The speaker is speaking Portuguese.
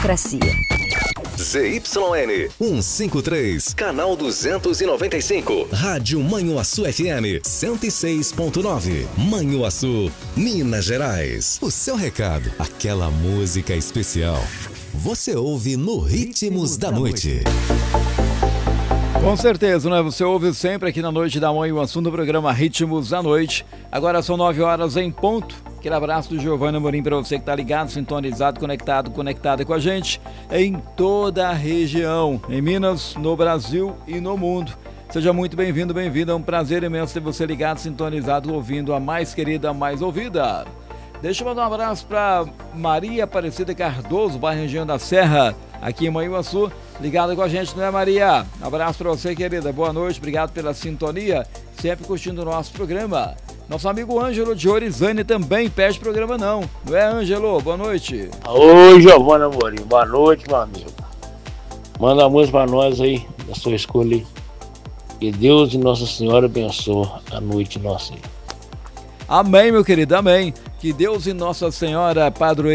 Democracia. ZYN 153, canal 295, Rádio Manhuaçu FM 106.9, Manhuaçu, Minas Gerais. O seu recado, aquela música especial, você ouve no Ritmos da Noite. Com certeza, né? Você ouve sempre aqui na Noite da Manhuaçu no programa Ritmos da Noite. Agora são 9 horas em ponto. Aquele abraço do Giovanni Amorim para você que está ligado, sintonizado, conectado com a gente em toda a região, em Minas, no Brasil e no mundo. Seja muito bem-vindo, bem-vinda. É um prazer imenso ter você ligado, sintonizado, ouvindo a mais querida, a mais ouvida. Deixa eu mandar um abraço para Maria Aparecida Cardoso, bairro Região da Serra, aqui em Manhuaçu, ligada com a gente, não é, Maria? Um abraço para você, querida. Boa noite, obrigado pela sintonia, sempre curtindo o nosso programa. Nosso amigo Ângelo de Orizânia também pede programa não é, Ângelo? Boa noite. Oi, Giovanni Amorim, boa noite, meu amigo. Manda a música pra nós aí, da sua escolha aí. Que Deus e Nossa Senhora abençoe a noite nossa aí. Amém, meu querido, amém. Que Deus e Nossa Senhora, padroeira